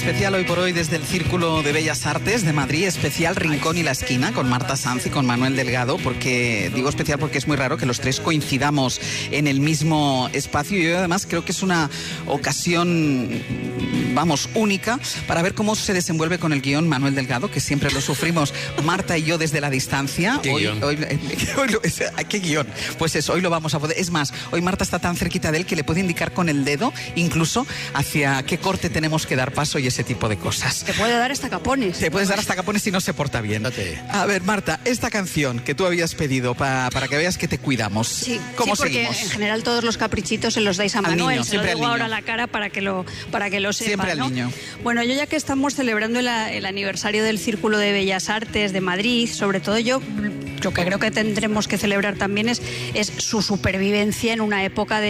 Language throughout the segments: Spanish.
especial hoy por hoy desde el Círculo de Bellas Artes de Madrid, especial Rincón y la Esquina con Marta Sanz y con Manuel Delgado, porque digo especial porque es muy raro que los tres coincidamos en el mismo espacio, y yo además creo que es una ocasión, vamos, única para ver cómo se desenvuelve con el guión Manuel Delgado, que siempre lo sufrimos Marta y yo desde la distancia. ¿Qué guión? ¿Qué guión? Pues eso, hoy lo vamos a poder. Es más, hoy Marta está tan cerquita de él que le puede indicar con el dedo incluso hacia qué corte tenemos que dar paso y ese tipo de cosas. Te puede dar hasta capones. Te puedes dar hasta capones si no se porta bien. A ver, Marta, esta canción que tú habías pedido para que veas que te cuidamos. Sí, ¿Cómo porque seguimos? En general todos los caprichitos se los dais a Manuel. Niño, se lo digo al ahora a niño. la cara para que lo sepa. Siempre al ¿no? niño. Bueno, yo ya que estamos celebrando el aniversario del Círculo de Bellas Artes de Madrid, sobre todo yo que creo que tendremos que celebrar también es su supervivencia en una época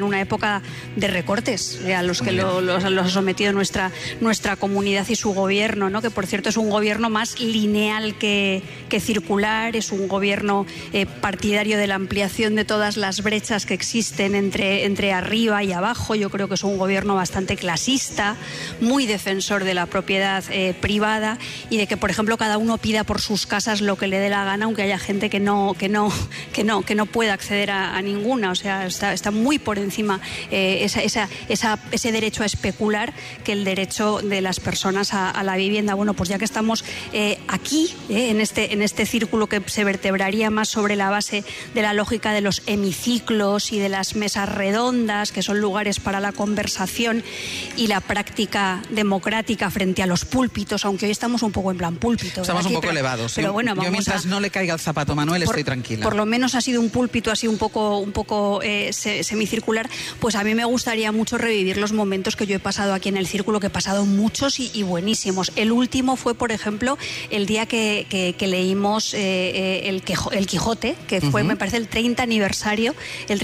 de recortes a los que los ha sometido nuestra comunidad y su gobierno, ¿no? Que por cierto es un gobierno más lineal que circular, es un gobierno partidario de la ampliación de todas las brechas que existen entre arriba y abajo. Yo creo que es un gobierno bastante clasista, muy defensor de la propiedad privada y de que, por ejemplo, cada uno pida por sus casas lo que le dé la gana, aunque haya gente que no pueda acceder a ninguna. O sea, está muy por encima ese derecho a especular que el derecho de las personas a la vivienda. Bueno, pues ya que estamos aquí, en este círculo que se vertebraría más sobre la base de la lógica de los hemiciclos y de las mesas redondas, que son lugares para la conversación y la práctica democrática frente a los púlpitos, aunque hoy estamos un poco en plan púlpito. Estamos un poco elevados. Pero bueno, yo mientras no le caiga el zapato, Manuel, estoy tranquila. Por lo menos ha sido un púlpito así un poco semicircular. Pues a mí me gustaría mucho revivir los momentos que yo he pasado aquí en el círculo, que he pasado muchos y buenísimos. El último fue, por ejemplo, el día que leímos el Quijote, que fue, me parece, el 30 aniversario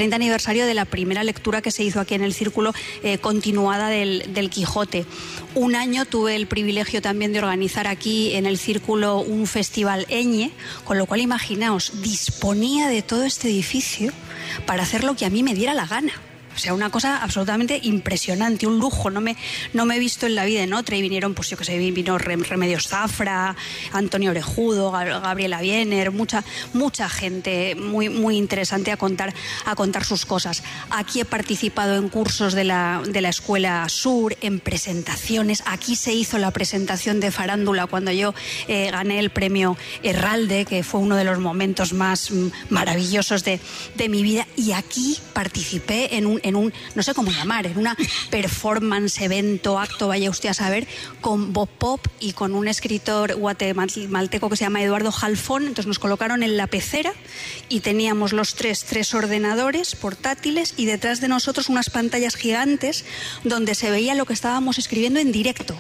de la primera lectura que se hizo aquí en el círculo, continuada del Quijote. Un año tuve el privilegio también de organizar aquí en el círculo un festival Eñe, con lo cual imaginaos, disponía de todo este edificio para hacer lo que a mí me diera la gana. O sea, una cosa absolutamente impresionante, un lujo. No me he visto en la vida en otra. Y vinieron, pues yo que sé, vino Remedios Zafra, Antonio Orejudo, Gabriela Biener, mucha gente muy interesante a contar sus cosas. Aquí he participado en cursos de la Escuela Sur, en presentaciones. Aquí se hizo la presentación de farándula cuando yo gané el premio Herralde, que fue uno de los momentos más maravillosos de mi vida. Y aquí participé en un, no sé cómo llamar, en una performance, evento, acto, vaya usted a saber, con Bob Pop y con un escritor guatemalteco que se llama Eduardo Jalfón. Entonces nos colocaron en la pecera y teníamos los tres ordenadores portátiles y detrás de nosotros unas pantallas gigantes donde se veía lo que estábamos escribiendo en directo,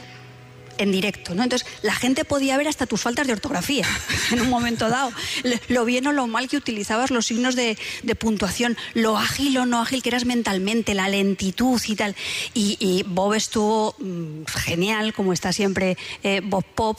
¿no? Entonces la gente podía ver hasta tus faltas de ortografía en un momento dado, lo bien o lo mal que utilizabas los signos de puntuación, lo ágil o no ágil que eras mentalmente, la lentitud y tal. Y Bob estuvo genial, como está siempre Bob Pop,